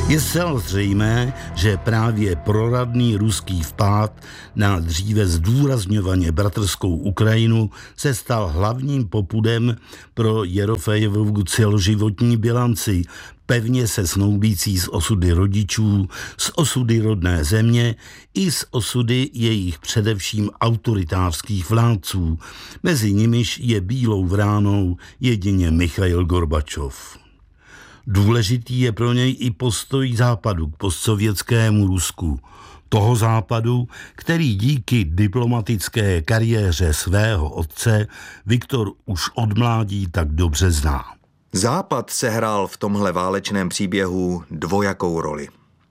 Je zcela zřejmé, že právě proradný ruský vpád na dříve zdůrazňovaně bratrskou Ukrajinu se stal hlavním popudem pro Jerofejevovu celoživotní bilanci, pevně se snoubící s osudy rodičů, s osudy rodné země i s osudy jejich především autoritářských vládců. Mezi nimiž je bílou vránou jedině Michail Gorbačov. Důležitý je pro něj i postoj Západu k postsovětskému Rusku. Toho Západu, který díky diplomatické kariéře svého otce Viktor už od mládí tak dobře zná. Západ sehrál v tomhle válečném příběhu dvojakou roli.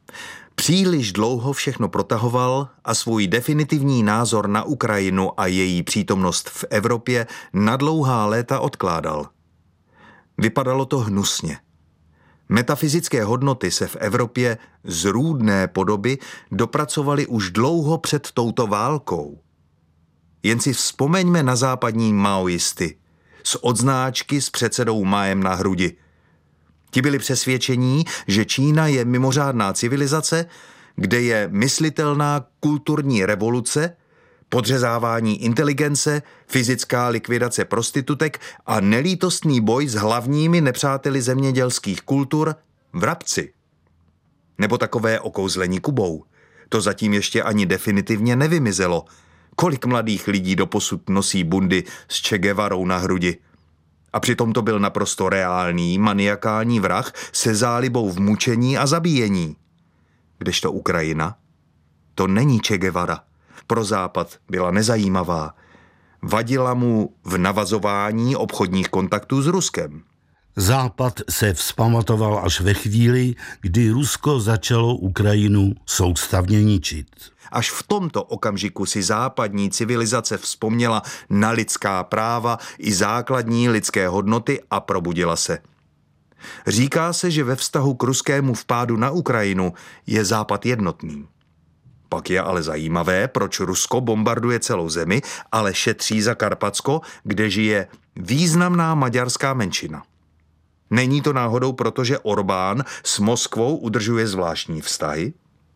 Příliš dlouho všechno protahoval a svůj definitivní názor na Ukrajinu a její přítomnost v Evropě na dlouhá léta odkládal. Vypadalo to hnusně. Metafyzické hodnoty se v Evropě z růdné podoby dopracovaly už dlouho před touto válkou. Jen si vzpomeňme na západní maoisty s odznáčky s předsedou Maem na hrudi. Ti byli přesvědčení, že Čína je mimořádná civilizace, kde je myslitelná kulturní revoluce, podřezávání inteligence, fyzická likvidace prostitutek a nelítostný boj s hlavními nepřáteli zemědělských kultur vrabci. Nebo takové okouzlení Kubou. To zatím ještě ani definitivně nevymizelo. Kolik mladých lidí doposud nosí bundy s Che Guevarou na hrudi? A přitom to byl naprosto reálný, maniakální vrah se zálibou v mučení a zabíjení. Kdežto Ukrajina? To není Che Guevara. Pro Západ byla nezajímavá. Vadila mu v navazování obchodních kontaktů s Ruskem. Západ se vzpamatoval až ve chvíli, kdy Rusko začalo Ukrajinu soustavně ničit. Až v tomto okamžiku si západní civilizace vzpomněla na lidská práva i základní lidské hodnoty a probudila se. Říká se, že ve vztahu k ruskému vpádu na Ukrajinu je Západ jednotný. Pak je ale zajímavé, proč Rusko bombarduje celou zemi, ale šetří za Karpatsko, kde žije významná maďarská menšina. Není to náhodou proto, že Orbán s Moskvou udržuje zvláštní vztahy?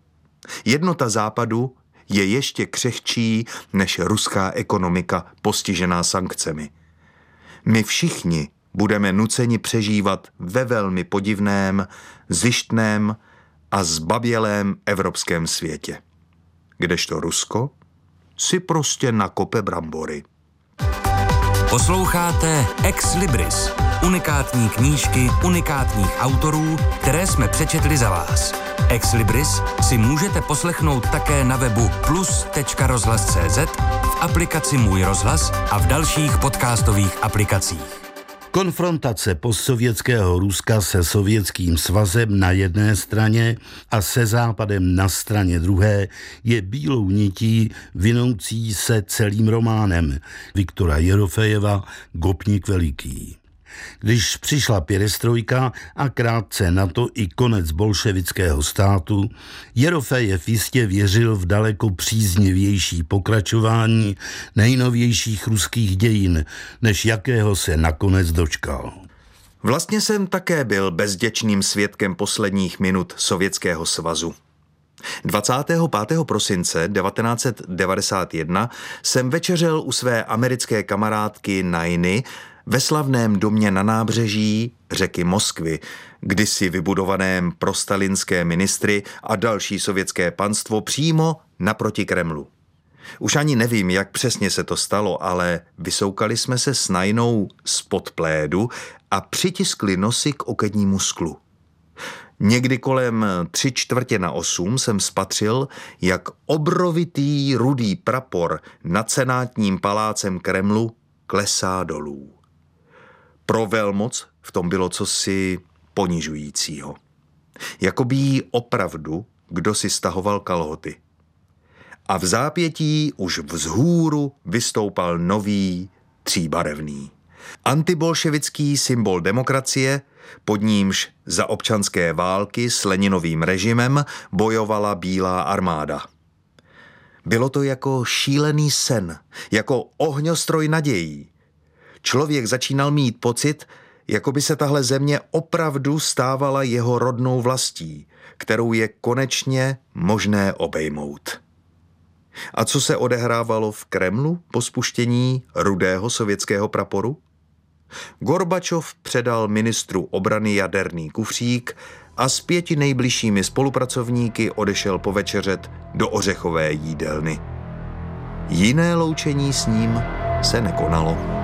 Jednota Západu je ještě křehčí než ruská ekonomika postižená sankcemi. My všichni budeme nuceni přežívat ve velmi podivném, zištném a zbabělém evropském světě. Kdežto Rusko si prostě nakope brambory. Posloucháte Ex Libris, unikátní knížky unikátních autorů, které jsme přečetli za vás. Ex Libris si můžete poslechnout také na webu plus.rozhlas.cz, v aplikaci Můj rozhlas a v dalších podcastových aplikacích. Konfrontace postsovětského Ruska se Sovětským svazem na jedné straně a se Západem na straně druhé je bílou nití vinoucí se celým románem Viktora Jerofejeva Gopnik veliký. Když přišla perestrojka a krátce na to i konec bolševického státu, Jerofejev jistě věřil v daleko příznivější pokračování nejnovějších ruských dějin, než jakého se nakonec dočkal. Vlastně jsem také byl bezděčným svědkem posledních minut Sovětského svazu. 25. prosince 1991 jsem večeřel u své americké kamarádky Nainy ve slavném domě na nábřeží řeky Moskvy, kdysi vybudovaném pro stalinské ministry a další sovětské panstvo přímo naproti Kremlu. Už ani nevím, jak přesně se to stalo, ale vysoukali jsme se s Nainou spod plédu a přitiskli nosy k okennímu sklu. Někdy kolem 7:45 jsem spatřil, jak obrovitý rudý prapor nad senátním palácem Kremlu klesá dolů. Pro velmoc v tom bylo cosi ponižujícího. Jakoby jí opravdu kdo si stahoval kalhoty. A v zápětí už vzhůru vystoupal nový, tříbarevný. Antibolševický symbol demokracie, pod nímž za občanské války s Leninovým režimem bojovala Bílá armáda. Bylo to jako šílený sen, jako ohňostroj nadějí. Člověk začínal mít pocit, Jako by se tahle země opravdu stávala jeho rodnou vlastí, kterou je konečně možné obejmout. A co se odehrávalo v Kremlu po spuštění rudého sovětského praporu? Gorbačov předal ministru obrany jaderný kufřík a s 5 nejbližšími spolupracovníky odešel povečeřet do ořechové jídelny. Jiné loučení s ním se nekonalo.